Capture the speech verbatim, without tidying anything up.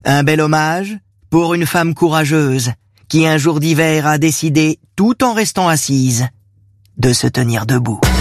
Un bel hommage pour une femme courageuse qui un jour d'hiver a décidé, tout en restant assise, de se tenir debout.